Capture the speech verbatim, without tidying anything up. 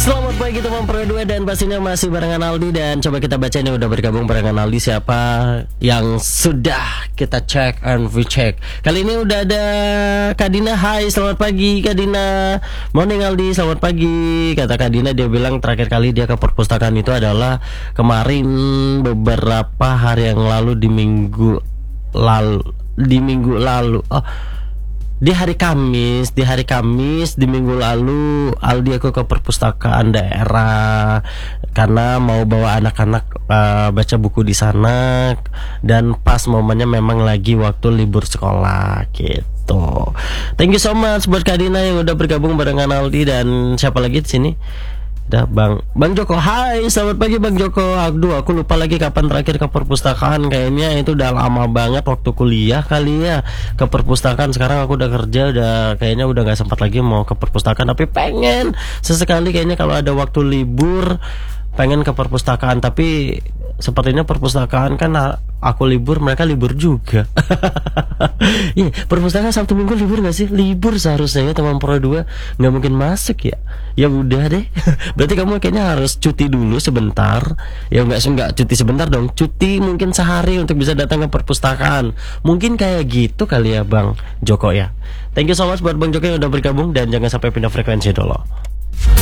Selamat pagi teman Pro dua dan pastinya masih barengan Aldi. Dan coba kita baca ini udah bergabung barengan Aldi siapa yang sudah kita cek and recheck. Kali ini udah ada Kadina. Hai, selamat pagi Kadina. Morning Aldi, selamat pagi. Kata Kadina, dia bilang terakhir kali dia ke perpustakaan itu adalah kemarin beberapa hari yang lalu di minggu lalu di minggu lalu. Oh, di hari Kamis, di hari Kamis di minggu lalu Aldi aku ke perpustakaan daerah karena mau bawa anak-anak uh, baca buku di sana dan pas momennya memang lagi waktu libur sekolah gitu. Thank you so much buat Kadina yang udah bergabung barengan Aldi. Dan siapa lagi di sini? Dah Bang Bang Joko. Hai, selamat pagi Bang Joko. Aduh, aku lupa lagi kapan terakhir ke perpustakaan. Kayaknya itu udah lama banget, waktu kuliah kali ya ke perpustakaan. Sekarang aku udah kerja, udah kayaknya udah gak sempat lagi mau ke perpustakaan. Tapi pengen sesekali kayaknya kalau ada waktu libur pengen ke perpustakaan. Tapi sepertinya perpustakaan kan aku libur, mereka libur juga. Iya, perpustakaan Sabtu Minggu libur gak sih? Libur seharusnya ya teman Pro dua. Gak mungkin masuk ya. Ya udah deh. Berarti kamu kayaknya harus cuti dulu sebentar. Ya enggak enggak cuti sebentar dong. Cuti mungkin sehari untuk bisa datang ke perpustakaan. Mungkin kayak gitu kali ya Bang Joko ya. Thank you so much buat Bang Joko yang udah bergabung. Dan jangan sampai pindah frekuensi dulu.